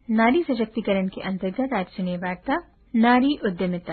नारी सशक्तिकरण के अंतर्गत आज सुनिए वार्ता नारी उद्यमिता।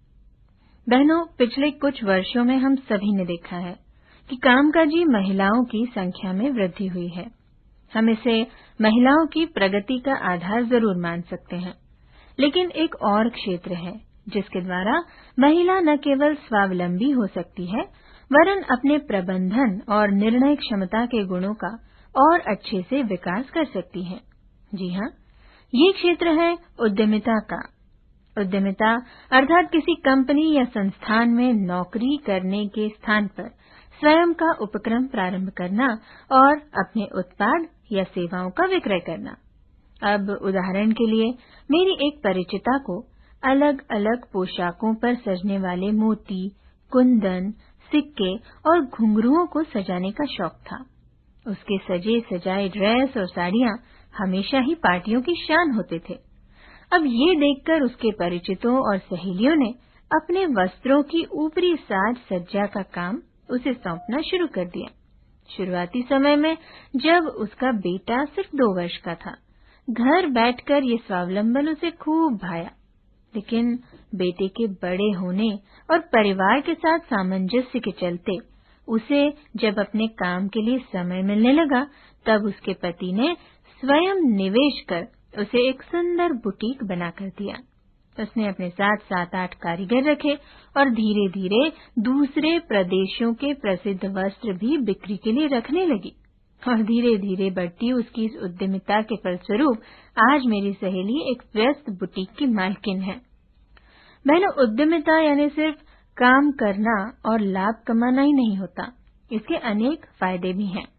बहनों, पिछले कुछ वर्षों में हम सभी ने देखा है कि कामकाजी महिलाओं की संख्या में वृद्धि हुई है। हम इसे महिलाओं की प्रगति का आधार जरूर मान सकते हैं, लेकिन एक और क्षेत्र है जिसके द्वारा महिला न केवल स्वावलंबी हो सकती है वरन अपने प्रबंधन और निर्णय क्षमता के गुणों का और अच्छे से विकास कर सकती है। जी हाँ, ये क्षेत्र है उद्यमिता का। उद्यमिता अर्थात किसी कंपनी या संस्थान में नौकरी करने के स्थान पर स्वयं का उपक्रम प्रारंभ करना और अपने उत्पाद या सेवाओं का विक्रय करना। अब उदाहरण के लिए, मेरी एक परिचिता को अलग अलग पोशाकों पर सजने वाले मोती, कुंदन, सिक्के और घुंघरुओं को सजाने का शौक था। उसके सजे सजाए ड्रेस और साड़ियां हमेशा ही पार्टियों की शान होते थे। अब ये देखकर उसके परिचितों और सहेलियों ने अपने वस्त्रों की ऊपरी साज सज्जा का काम उसे सौंपना शुरू कर दिया। शुरुआती समय में जब उसका बेटा सिर्फ 2 वर्ष का था, घर बैठकर ये स्वावलंबन उसे खूब भाया। लेकिन बेटे के बड़े होने और परिवार के साथ सामंजस्य के चलते उसे जब अपने काम के लिए समय मिलने लगा, तब उसके पति ने स्वयं निवेश कर उसे एक सुंदर बुटीक बनाकर दिया। उसने अपने साथ 7-8 कारीगर रखे और धीरे धीरे दूसरे प्रदेशों के प्रसिद्ध वस्त्र भी बिक्री के लिए रखने लगी। और धीरे धीरे बढ़ती उसकी इस उद्यमिता के फलस्वरूप आज मेरी सहेली एक व्यस्त बुटीक की मालकिन है। बहनों, उद्यमिता यानी सिर्फ काम करना और लाभ कमाना ही नहीं होता, इसके अनेक फायदे भी हैं।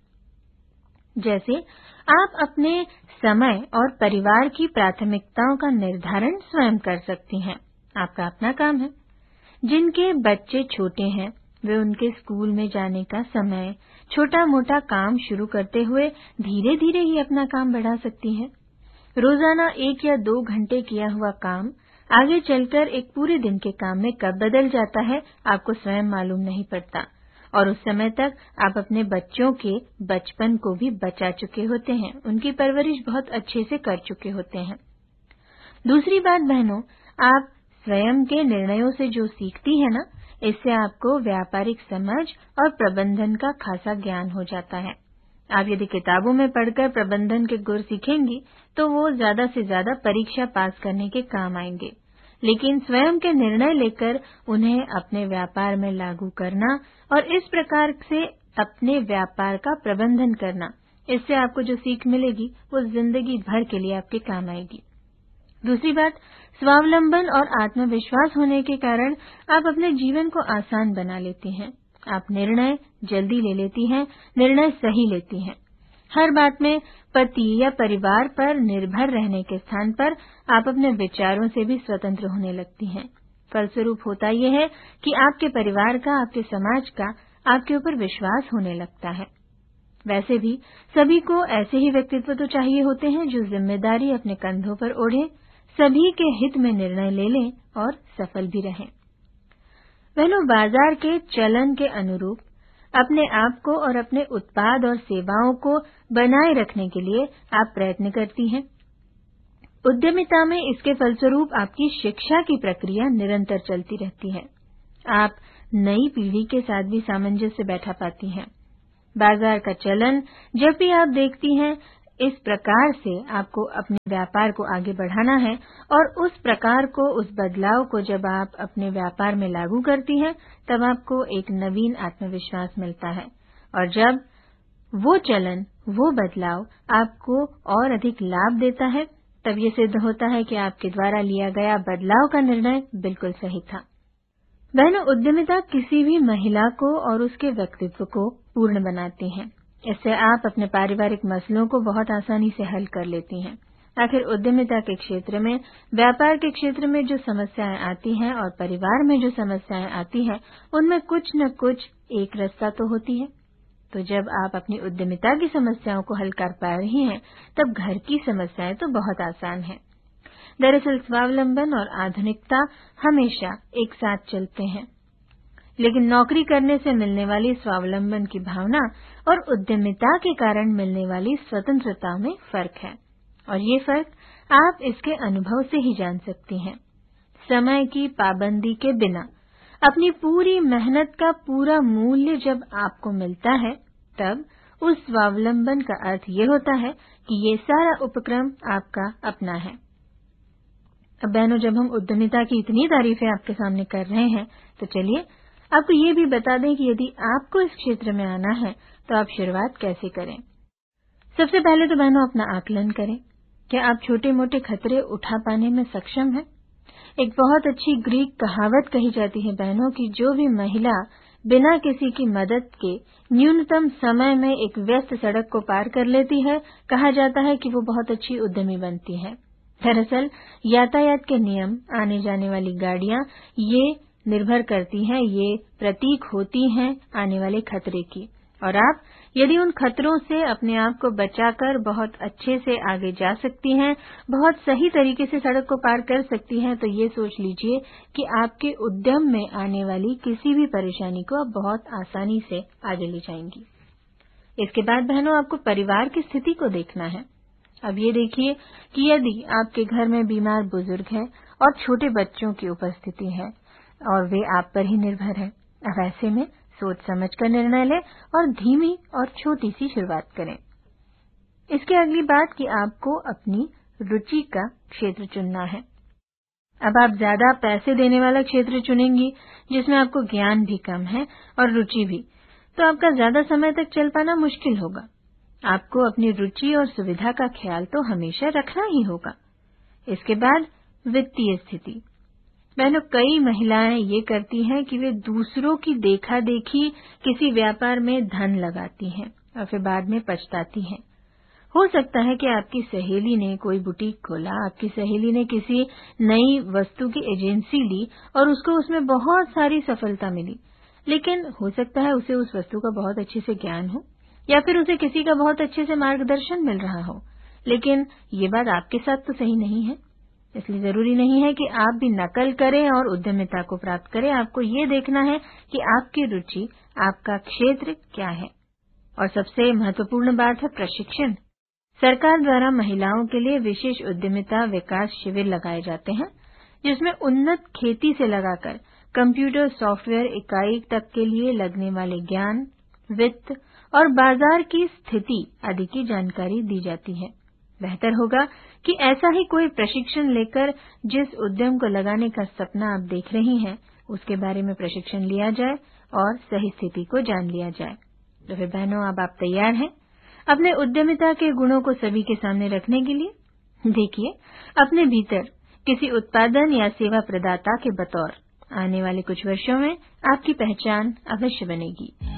जैसे आप अपने समय और परिवार की प्राथमिकताओं का निर्धारण स्वयं कर सकती हैं। आपका अपना काम है। जिनके बच्चे छोटे हैं, वे उनके स्कूल में जाने का समय छोटा मोटा काम शुरू करते हुए धीरे धीरे ही अपना काम बढ़ा सकती हैं। रोजाना 1 या 2 घंटे किया हुआ काम आगे चलकर एक पूरे दिन के काम में कब बदल जाता है, आपको स्वयं मालूम नहीं पड़ता, और उस समय तक आप अपने बच्चों के बचपन को भी बचा चुके होते हैं, उनकी परवरिश बहुत अच्छे से कर चुके होते हैं। दूसरी बात बहनों, आप स्वयं के निर्णयों से जो सीखती है ना, इससे आपको व्यापारिक समझ और प्रबंधन का खासा ज्ञान हो जाता है। आप यदि किताबों में पढ़कर प्रबंधन के गुर सीखेंगी तो वो ज्यादा से ज्यादा परीक्षा पास करने के काम आएंगे, लेकिन स्वयं के निर्णय लेकर उन्हें अपने व्यापार में लागू करना और इस प्रकार से अपने व्यापार का प्रबंधन करना, इससे आपको जो सीख मिलेगी वो जिंदगी भर के लिए आपके काम आएगी। दूसरी बात, स्वावलंबन और आत्मविश्वास होने के कारण आप अपने जीवन को आसान बना लेती हैं। आप निर्णय जल्दी ले लेती हैं, निर्णय सही लेती हैं। हर बात में पति या परिवार पर निर्भर रहने के स्थान पर आप अपने विचारों से भी स्वतंत्र होने लगती हैं। फलस्वरूप होता यह है कि आपके परिवार का, आपके समाज का आपके ऊपर विश्वास होने लगता है। वैसे भी सभी को ऐसे ही व्यक्तित्व तो चाहिए होते हैं जो जिम्मेदारी अपने कंधों पर ओढ़े, सभी के हित में निर्णय ले लें और सफल भी रहें। बहनों, बाजार के चलन के अनुरूप अपने आप को और अपने उत्पाद और सेवाओं को बनाए रखने के लिए आप प्रयत्न करती हैं। उद्यमिता में इसके फलस्वरूप आपकी शिक्षा की प्रक्रिया निरंतर चलती रहती है। आप नई पीढ़ी के साथ भी सामंजस्य बैठा पाती हैं। बाजार का चलन जब भी आप देखती हैं, इस प्रकार से आपको अपने व्यापार को आगे बढ़ाना है और उस प्रकार को, उस बदलाव को जब आप अपने व्यापार में लागू करती हैं, तब आपको एक नवीन आत्मविश्वास मिलता है। और जब वो चलन, वो बदलाव आपको और अधिक लाभ देता है, तब ये सिद्ध होता है कि आपके द्वारा लिया गया बदलाव का निर्णय बिल्कुल सही था। बहनों, उद्यमिता किसी भी महिला को और उसके व्यक्तित्व को पूर्ण बनाती है। इससे आप अपने पारिवारिक मसलों को बहुत आसानी से हल कर लेती हैं। आखिर उद्यमिता के क्षेत्र में, व्यापार के क्षेत्र में जो समस्याएं आती हैं और परिवार में जो समस्याएं आती हैं, उनमें कुछ न कुछ एक रास्ता तो होती है। तो जब आप अपनी उद्यमिता की समस्याओं को हल कर पा रही हैं, तब घर की समस्याएं तो बहुत आसान हैं। दरअसल स्वावलंबन और आधुनिकता हमेशा एक साथ चलते हैं, लेकिन नौकरी करने से मिलने वाली स्वावलंबन की भावना और उद्यमिता के कारण मिलने वाली स्वतंत्रता में फर्क है। और ये फर्क आप इसके अनुभव से ही जान सकती हैं। समय की पाबंदी के बिना अपनी पूरी मेहनत का पूरा मूल्य जब आपको मिलता है, तब उस स्वावलंबन का अर्थ ये होता है कि ये सारा उपक्रम आपका अपना है। अब बहनों, जब हम उद्यमिता की इतनी तारीफें आपके सामने कर रहे हैं, तो चलिए आपको ये भी बता दें कि यदि आपको इस क्षेत्र में आना है तो आप शुरुआत कैसे करें। सबसे पहले तो बहनों अपना आकलन करें। क्या आप छोटे मोटे खतरे उठा पाने में सक्षम हैं? एक बहुत अच्छी ग्रीक कहावत कही जाती है बहनों कि जो भी महिला बिना किसी की मदद के न्यूनतम समय में एक व्यस्त सड़क को पार कर लेती है, कहा जाता है कि वो बहुत अच्छी उद्यमी बनती है। दरअसल यातायात के नियम, आने जाने वाली गाड़ियां, ये निर्भर करती हैं, ये प्रतीक होती हैं आने वाले खतरे की। और आप यदि उन खतरों से अपने आप को बचाकर बहुत अच्छे से आगे जा सकती हैं, बहुत सही तरीके से सड़क को पार कर सकती हैं, तो ये सोच लीजिए कि आपके उद्यम में आने वाली किसी भी परेशानी को आप बहुत आसानी से आगे ले जाएंगी। इसके बाद बहनों आपको परिवार की स्थिति को देखना है। अब ये देखिए कि यदि आपके घर में बीमार बुजुर्ग हैं और छोटे बच्चों की उपस्थिति है और वे आप पर ही निर्भर हैं, अब ऐसे में सोच समझ कर निर्णय लें और धीमी और छोटी सी शुरुआत करें। इसके अगली बात कि आपको अपनी रुचि का क्षेत्र चुनना है। अब आप ज्यादा पैसे देने वाला क्षेत्र चुनेंगी जिसमें आपको ज्ञान भी कम है और रुचि भी, तो आपका ज्यादा समय तक चल पाना मुश्किल होगा। आपको अपनी रुचि और सुविधा का ख्याल तो हमेशा रखना ही होगा। इसके बाद वित्तीय स्थिति। बहनों, कई महिलाएं ये करती हैं कि वे दूसरों की देखा देखी किसी व्यापार में धन लगाती हैं और फिर बाद में पछताती हैं। हो सकता है कि आपकी सहेली ने कोई बुटीक खोला, आपकी सहेली ने किसी नई वस्तु की एजेंसी ली और उसको उसमें बहुत सारी सफलता मिली, लेकिन हो सकता है उसे उस वस्तु का बहुत अच्छे से ज्ञान हो या फिर उसे किसी का बहुत अच्छे से मार्गदर्शन मिल रहा हो, लेकिन ये बात आपके साथ तो सही नहीं है। इसलिए जरूरी नहीं है कि आप भी नकल करें और उद्यमिता को प्राप्त करें। आपको ये देखना है कि आपकी रुचि, आपका क्षेत्र क्या है। और सबसे महत्वपूर्ण बात है प्रशिक्षण। सरकार द्वारा महिलाओं के लिए विशेष उद्यमिता विकास शिविर लगाए जाते हैं, जिसमें उन्नत खेती से लगाकर कंप्यूटर सॉफ्टवेयर इकाई तक के लिए लगने वाले ज्ञान, वित्त और बाजार की स्थिति आदि की जानकारी दी जाती है। बेहतर होगा कि ऐसा ही कोई प्रशिक्षण लेकर जिस उद्यम को लगाने का सपना आप देख रही हैं, उसके बारे में प्रशिक्षण लिया जाए और सही स्थिति को जान लिया जाए। तो फिर बहनों, अब आप तैयार हैं अपने उद्यमिता के गुणों को सभी के सामने रखने के लिए? देखिए, अपने भीतर किसी उत्पादन या सेवा प्रदाता के बतौर आने वाले कुछ वर्षों में आपकी पहचान अवश्य बनेगी।